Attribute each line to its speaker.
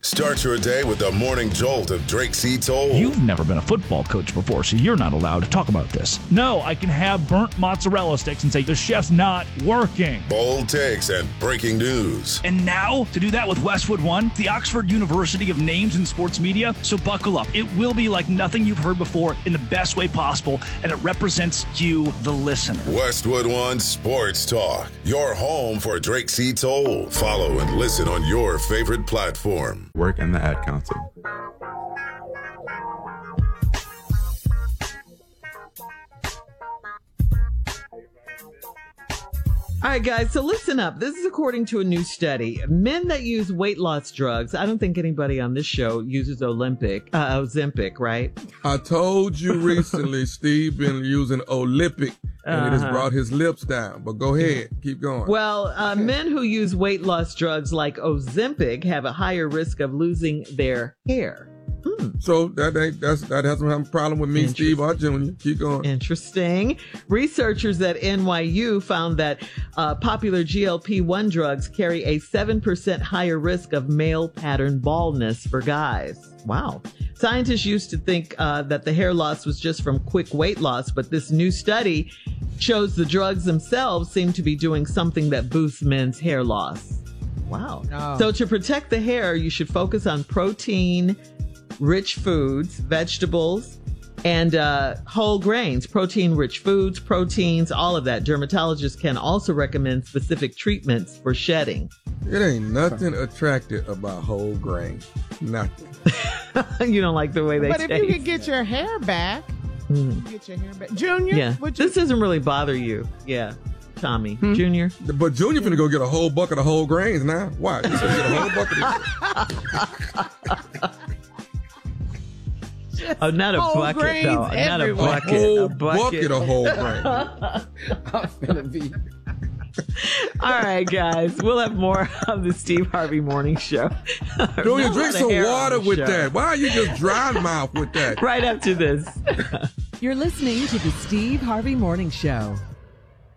Speaker 1: Start your day with the morning jolt of Drake C. Toll.
Speaker 2: You've never been a football coach before, so you're not allowed to talk about this. No, I can have burnt mozzarella sticks and say the chef's not working.
Speaker 1: Bold takes and breaking news.
Speaker 2: And now, to do that with Westwood One, the Oxford University of names in sports media. So buckle up. It will be like nothing you've heard before in the best way possible, and it represents you, the listener.
Speaker 1: Westwood One Sports Talk, your home for Drake C. Toll. Follow and listen on your favorite platform.
Speaker 3: Work in the Ad Council.
Speaker 4: All right, guys, so listen up. This is according to a new study. Men that use weight loss drugs, I don't think anybody on this show uses Ozempic, right?
Speaker 5: I told you recently, Steve been using Olympic, and it has brought his lips down. But go ahead, keep going.
Speaker 4: Well, men who use weight loss drugs like Ozempic have a higher risk of losing their hair.
Speaker 5: So that hasn't have a problem with me, Steve, our Junior. Keep going.
Speaker 4: Interesting. Researchers at NYU found that popular GLP-1 drugs carry a 7% higher risk of male pattern baldness for guys. Wow. Scientists used to think that the hair loss was just from quick weight loss, but this new study shows the drugs themselves seem to be doing something that boosts men's hair loss. Wow. Oh. So to protect the hair, you should focus on protein, rich foods, vegetables, and whole grains, protein-rich foods, proteins, all of that. Dermatologists can also recommend specific treatments for shedding.
Speaker 5: It ain't nothing attractive about whole grain. Nothing.
Speaker 4: You don't like the way they taste.
Speaker 6: But if you could get your hair back, Junior?
Speaker 4: Yeah. This doesn't really bother you. Yeah. Tommy. Junior?
Speaker 5: But Junior finna go get a whole bucket of whole grains now. Why? He's gonna get a whole bucket of
Speaker 4: Oh, not a bucket, though. Not a bucket. A bucket
Speaker 5: of whole grain.
Speaker 7: I'm finna be.
Speaker 4: All right, guys. We'll have more of the Steve Harvey Morning Show.
Speaker 5: Junior, drink some water with that. Why are you just dry mouth with that?
Speaker 4: Right after this.
Speaker 8: You're listening to the Steve Harvey Morning Show.